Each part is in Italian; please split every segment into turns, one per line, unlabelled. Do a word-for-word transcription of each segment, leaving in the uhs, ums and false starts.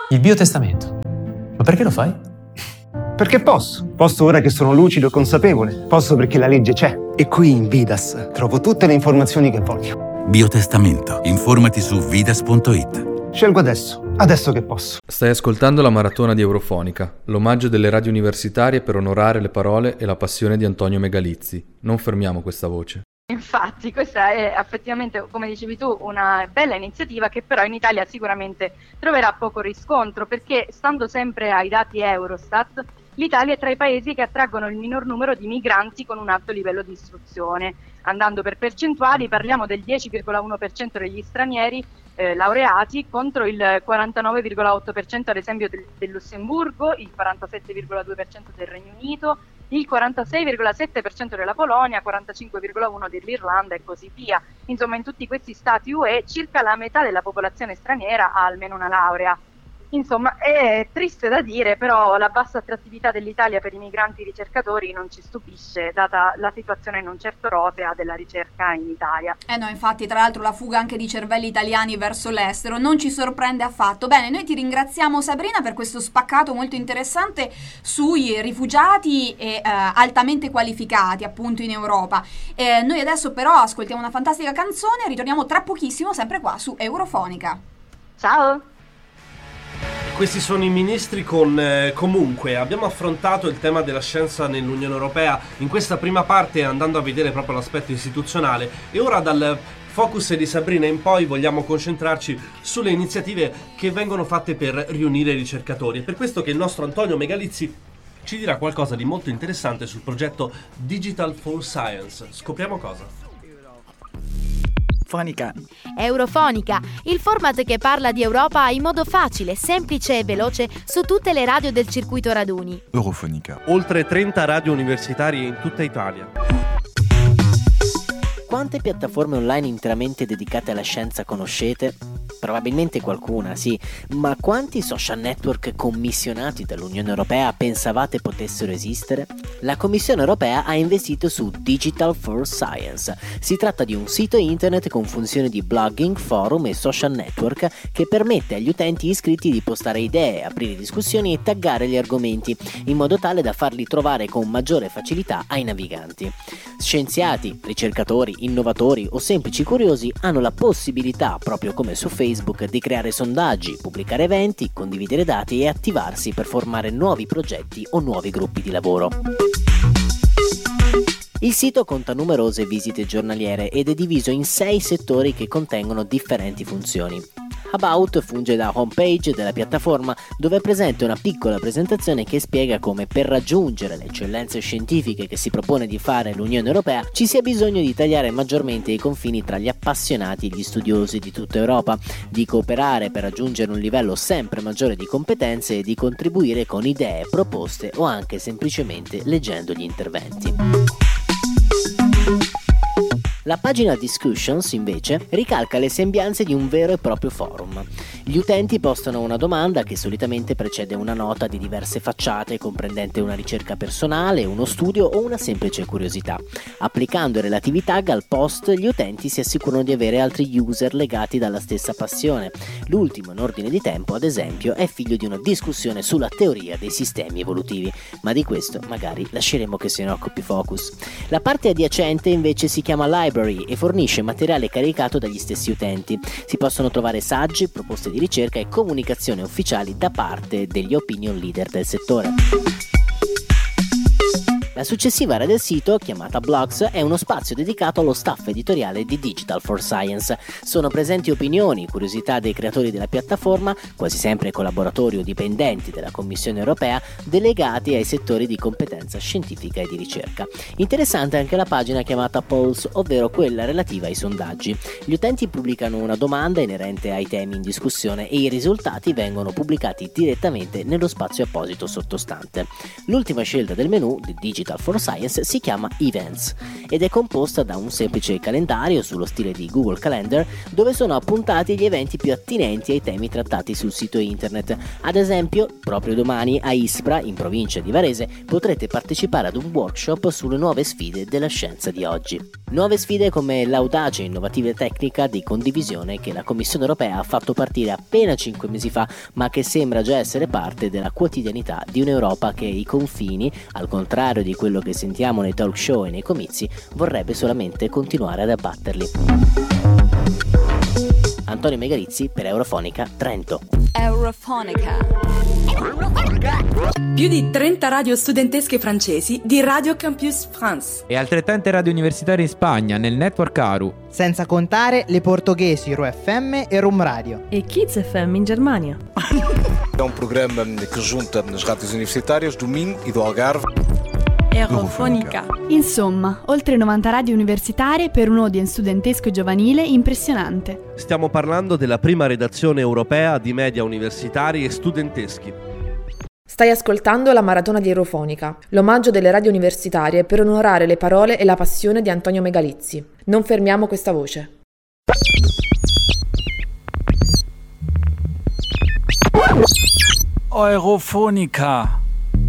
Il biotestamento. Ma perché lo fai?
Perché posso. Posso ora che sono lucido e consapevole. Posso perché la legge c'è. E qui in Vidas trovo tutte le informazioni che voglio.
Biotestamento. Informati su vidas punto it.
Scelgo adesso. Adesso che posso.
Stai ascoltando la maratona di Eurofonica, l'omaggio delle radio universitarie per onorare le parole e la passione di Antonio Megalizzi. Non fermiamo questa voce.
Infatti questa è effettivamente, come dicevi tu, una bella iniziativa che però in Italia sicuramente troverà poco riscontro, perché stando sempre ai dati Eurostat, l'Italia è tra i paesi che attraggono il minor numero di migranti con un alto livello di istruzione. Andando per percentuali, parliamo del dieci virgola uno per cento degli stranieri eh, laureati contro il quarantanove virgola otto per cento ad esempio del, del Lussemburgo, il quarantasette virgola due per cento del Regno Unito, il quarantasei virgola sette per cento della Polonia, quarantacinque virgola uno per cento dell'Irlanda e così via. Insomma, in tutti questi stati U E circa la metà della popolazione straniera ha almeno una laurea. Insomma, è triste da dire, però la bassa attrattività dell'Italia per i migranti ricercatori non ci stupisce, data la situazione non certo rosea della ricerca in Italia.
Eh no, infatti, tra l'altro la fuga anche di cervelli italiani verso l'estero non ci sorprende affatto. Bene, noi ti ringraziamo Sabrina per questo spaccato molto interessante sui rifugiati e eh, altamente qualificati appunto in Europa. Eh, noi adesso però ascoltiamo una fantastica canzone e ritorniamo tra pochissimo sempre qua su Eurofonica.
Ciao!
Questi sono i ministri con eh, comunque abbiamo affrontato il tema della scienza nell'Unione Europea in questa prima parte, andando a vedere proprio l'aspetto istituzionale, e ora dal focus di Sabrina in poi vogliamo concentrarci sulle iniziative che vengono fatte per riunire i ricercatori. È per questo che il nostro Antonio Megalizzi ci dirà qualcosa di molto interessante sul progetto Digital for Science. Scopriamo cosa.
Fonica.
Eurofonica, il format che parla di Europa in modo facile, semplice e veloce su tutte le radio del circuito raduni.
Eurofonica.
Oltre trenta radio universitarie in tutta Italia.
Quante piattaforme online interamente dedicate alla scienza conoscete? Probabilmente qualcuna, sì, ma quanti social network commissionati dall'Unione Europea pensavate potessero esistere? La Commissione Europea ha investito su Digital for Science. Si tratta di un sito internet con funzioni di blogging, forum e social network che permette agli utenti iscritti di postare idee, aprire discussioni e taggare gli argomenti, in modo tale da farli trovare con maggiore facilità ai naviganti. Scienziati, ricercatori, innovatori o semplici curiosi hanno la possibilità, proprio come su Facebook, di creare sondaggi, pubblicare eventi, condividere dati e attivarsi per formare nuovi progetti o nuovi gruppi di lavoro. Il sito conta numerose visite giornaliere ed è diviso in sei settori che contengono differenti funzioni. About funge da homepage della piattaforma, dove è presente una piccola presentazione che spiega come per raggiungere le eccellenze scientifiche che si propone di fare l'Unione Europea ci sia bisogno di tagliare maggiormente i confini tra gli appassionati e gli studiosi di tutta Europa, di cooperare per raggiungere un livello sempre maggiore di competenze e di contribuire con idee, proposte o anche semplicemente leggendo gli interventi. La pagina Discussions, invece, ricalca le sembianze di un vero e proprio forum. Gli utenti postano una domanda che solitamente precede una nota di diverse facciate, comprendente una ricerca personale, uno studio o una semplice curiosità. Applicando i relativi tag al post, gli utenti si assicurano di avere altri user legati dalla stessa passione. L'ultimo in ordine di tempo, ad esempio, è figlio di una discussione sulla teoria dei sistemi evolutivi, ma di questo magari lasceremo che se ne occupi Focus. La parte adiacente invece si chiama Library e fornisce materiale caricato dagli stessi utenti. Si possono trovare saggi, proposte di ricerca e comunicazioni ufficiali da parte degli opinion leader del settore. La successiva area del sito, chiamata Blogs, è uno spazio dedicato allo staff editoriale di Digital for Science. Sono presenti opinioni, curiosità dei creatori della piattaforma, quasi sempre collaboratori o dipendenti della Commissione Europea, delegati ai settori di competenza scientifica e di ricerca. Interessante anche la pagina chiamata Polls, ovvero quella relativa ai sondaggi. Gli utenti pubblicano una domanda inerente ai temi in discussione e i risultati vengono pubblicati direttamente nello spazio apposito sottostante. L'ultima scelta del menu di Digital Digital for Science si chiama Events ed è composta da un semplice calendario sullo stile di Google Calendar dove sono appuntati gli eventi più attinenti ai temi trattati sul sito internet. Ad esempio, proprio domani a Ispra, in provincia di Varese, potrete partecipare ad un workshop sulle nuove sfide della scienza di oggi. Nuove sfide come l'audace e innovativa tecnica di condivisione che la Commissione europea ha fatto partire appena cinque mesi fa, ma che sembra già essere parte della quotidianità di un'Europa che i confini, al contrario di quello che sentiamo nei talk show e nei comizi, vorrebbe solamente continuare ad abbatterli. Antonio Megalizzi per Eurofonica Trento.
Eurofonica. Più di trenta radio studentesche francesi di Radio Campus France.
E altrettante radio universitarie in Spagna nel network Aru.
Senza contare le portoghesi Ru F M e Rum Radio.
E Kids F M in Germania.
É um programa que junta as rádios universitárias do Minho e do Algarve.
Eurofonica. Insomma, oltre novanta radio universitarie per un audience studentesco e giovanile impressionante.
Stiamo parlando della prima redazione europea di media universitari e studenteschi.
Stai ascoltando la maratona di Eurofonica, l'omaggio delle radio universitarie per onorare le parole e la passione di Antonio Megalizzi. Non fermiamo questa voce.
Eurofonica.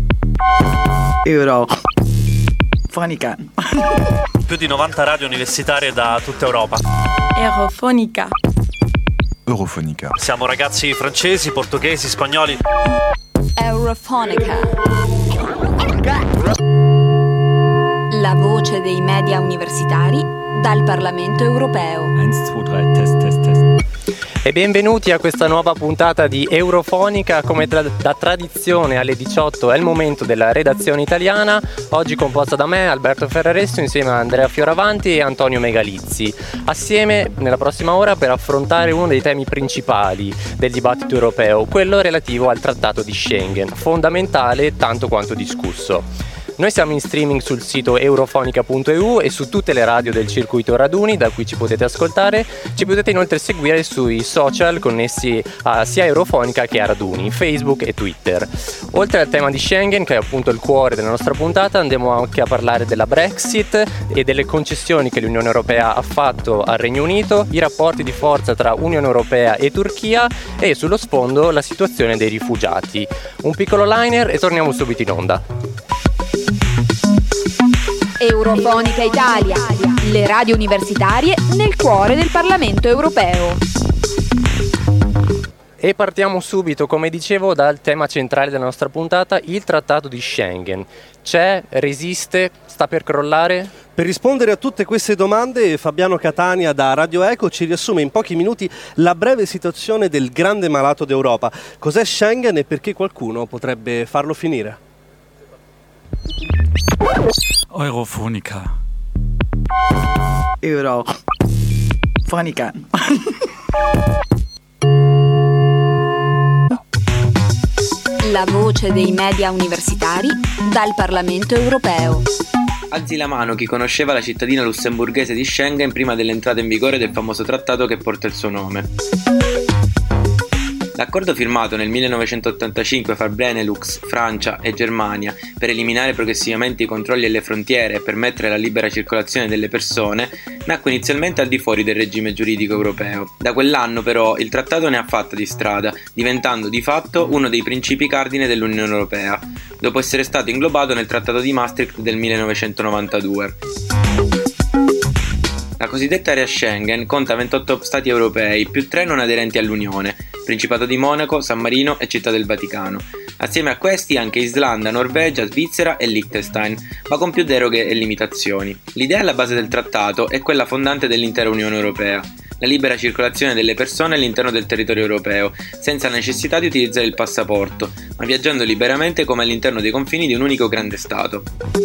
Eurofonica.
Più di novanta radio universitarie da tutta Europa.
Eurofonica.
Eurofonica. Siamo ragazzi francesi, portoghesi, spagnoli.
Eurofonica. La voce dei media universitari dal Parlamento europeo.
uno, due, tre, test, test, test.
E benvenuti a questa nuova puntata di Eurofonica. Come tra- da tradizione alle diciotto è il momento della redazione italiana, oggi composta da me, Alberto Ferraresto, insieme a Andrea Fioravanti e Antonio Megalizzi, assieme nella prossima ora per affrontare uno dei temi principali del dibattito europeo, quello relativo al Trattato di Schengen, fondamentale tanto quanto discusso. Noi siamo in streaming sul sito eurofonica punto e u e su tutte le radio del circuito Raduni, da cui ci potete ascoltare. Ci potete inoltre seguire sui social connessi a sia Eurofonica che a Raduni, Facebook e Twitter. Oltre al tema di Schengen, che è appunto il cuore della nostra puntata, andiamo anche a parlare della Brexit e delle concessioni che l'Unione Europea ha fatto al Regno Unito, i rapporti di forza tra Unione Europea e Turchia e sullo sfondo la situazione dei rifugiati. Un piccolo liner e torniamo subito in onda.
Eurofonica Italia, le radio universitarie nel cuore del Parlamento europeo.
E partiamo subito, come dicevo, dal tema centrale della nostra puntata, il Trattato di Schengen. C'è, resiste, sta per crollare?
Per rispondere a tutte queste domande, Fabiano Catania da Radio Eco ci riassume in pochi minuti la breve situazione del grande malato d'Europa. Cos'è Schengen e perché qualcuno potrebbe farlo finire?
Eurofonica.
Eurofonica.
La voce dei media universitari dal Parlamento europeo.
Alzi la mano chi conosceva la cittadina lussemburghese di Schengen prima dell'entrata in vigore del famoso trattato che porta il suo nome. L'accordo firmato nel millenovecentottantacinque fra Benelux, Francia e Germania per eliminare progressivamente i controlli alle frontiere e permettere la libera circolazione delle persone nacque inizialmente al di fuori del regime giuridico europeo. Da quell'anno però il trattato ne ha fatta di strada, diventando di fatto uno dei principi cardine dell'Unione Europea, dopo essere stato inglobato nel Trattato di Maastricht del millenovecentonovantadue. La cosiddetta area Schengen conta ventotto stati europei, più tre non aderenti all'Unione, Principato di Monaco, San Marino e Città del Vaticano. Assieme a questi anche Islanda, Norvegia, Svizzera e Liechtenstein, ma con più deroghe e limitazioni. L'idea alla base del trattato è quella fondante dell'intera Unione Europea: la libera circolazione delle persone all'interno del territorio europeo, senza necessità di utilizzare il passaporto, ma viaggiando liberamente come all'interno dei confini di un unico grande Stato.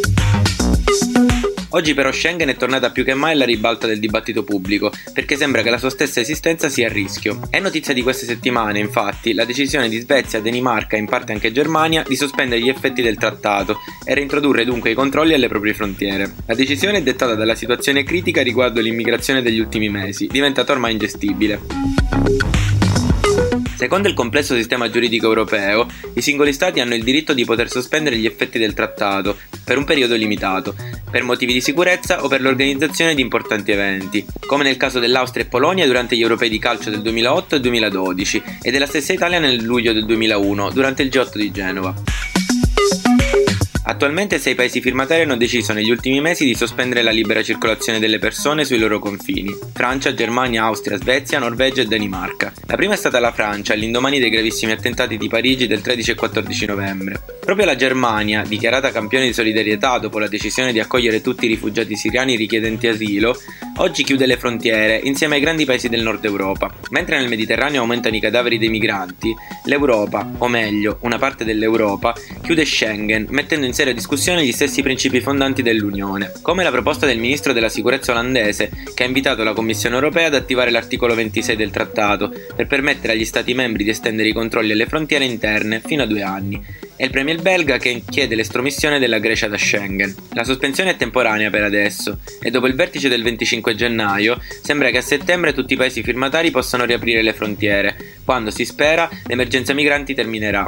Oggi però Schengen è tornata più che mai alla ribalta del dibattito pubblico, perché sembra che la sua stessa esistenza sia a rischio. È notizia di queste settimane, infatti, la decisione di Svezia, Danimarca e in parte anche Germania di sospendere gli effetti del trattato e reintrodurre dunque i controlli alle proprie frontiere. La decisione è dettata dalla situazione critica riguardo l'immigrazione degli ultimi mesi, diventata ormai ingestibile. Secondo il complesso sistema giuridico europeo, i singoli Stati hanno il diritto di poter sospendere gli effetti del trattato per un periodo limitato, per motivi di sicurezza o per l'organizzazione di importanti eventi, come nel caso dell'Austria e Polonia durante gli europei di calcio del duemilaotto e duemiladodici e della stessa Italia nel luglio del duemilauno durante il G otto di Genova. Attualmente sei paesi firmatari hanno deciso negli ultimi mesi di sospendere la libera circolazione delle persone sui loro confini: Francia, Germania, Austria, Svezia, Norvegia e Danimarca. La prima è stata la Francia, all'indomani dei gravissimi attentati di Parigi del tredici e quattordici novembre. Proprio la Germania, dichiarata campione di solidarietà dopo la decisione di accogliere tutti i rifugiati siriani richiedenti asilo, oggi chiude le frontiere insieme ai grandi paesi del nord Europa. Mentre nel Mediterraneo aumentano i cadaveri dei migranti, l'Europa, o meglio, una parte dell'Europa, chiude Schengen, mettendo in seria discussione gli stessi principi fondanti dell'Unione, come la proposta del ministro della sicurezza olandese, che ha invitato la Commissione europea ad attivare l'articolo ventisei del trattato per permettere agli Stati membri di estendere i controlli alle frontiere interne fino a due anni, e il premier belga che chiede l'estromissione della Grecia da Schengen. La sospensione è temporanea per adesso e dopo il vertice del venticinque gennaio sembra che a settembre tutti i paesi firmatari possano riaprire le frontiere, quando si spera l'emergenza migranti terminerà.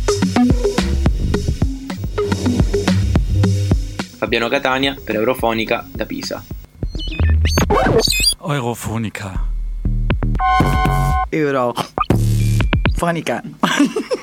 Fabiano Catania per Eurofonica da Pisa.
Eurofonica.
Eurofonica.